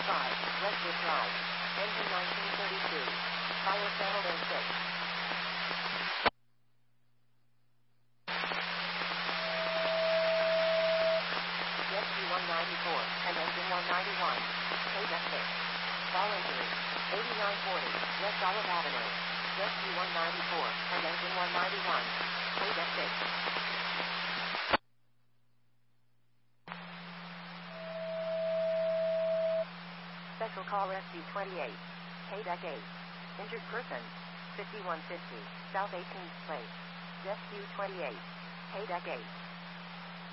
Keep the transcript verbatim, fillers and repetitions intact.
five, Westwood Drive. Engine nineteen thirty-two. Fire channel A six. Rescue one ninety-four, and engine one ninety-one. Code F six. Fall injury. eighty-nine forty, West Olive Avenue. Rescue one ninety-four, and engine one ninety-one. Code F six. Special call Rescue twenty-eight. K D E C eight. Injured person. fifty-one fifty, South eighteenth Place. Rescue twenty-eight. K D E C eight.